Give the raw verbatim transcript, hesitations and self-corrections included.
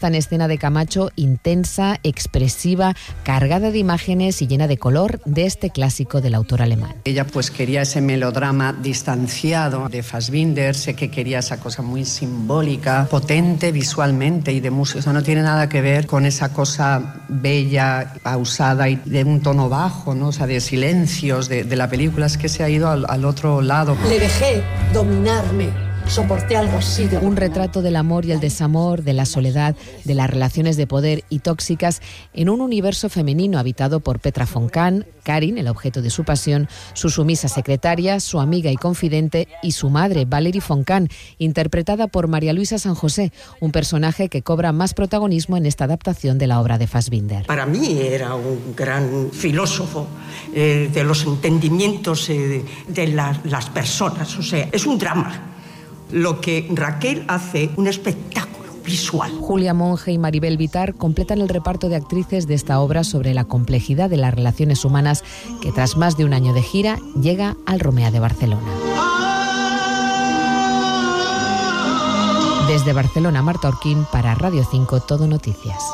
puesta en escena de Camacho intensa, expresiva, cargada de imágenes y llena de color de este clásico del autor alemán. Ella pues quería ese melodrama distanciado de Fassbinder, sé que quería esa cosa muy simbólica, potente visualmente y de música. O sea, no tiene nada que ver con esa cosa bella, pausada y de un tono bajo, ¿no? O sea, de silencios de, de la película. Es que se ha ido al, al otro lado. Le dejé dominarme. Soporté algo así de... Un retrato del amor y el desamor, de la soledad, de las relaciones de poder y tóxicas en un universo femenino habitado por Petra von Kant, Karin, el objeto de su pasión, su sumisa secretaria, su amiga y confidente, y su madre, Valerie von Kant, interpretada por María Luisa San José, un personaje que cobra más protagonismo en esta adaptación de la obra de Fassbinder. Para mí era un gran filósofo eh, de los entendimientos eh, de, de la, las personas. O sea, es un drama. Lo que Raquel hace, un espectáculo visual. Julia Monge y Maribel Vitar completan el reparto de actrices de esta obra sobre la complejidad de las relaciones humanas que tras más de un año de gira llega al Romea de Barcelona. Desde Barcelona, Marta Orquín para Radio cinco Todo Noticias.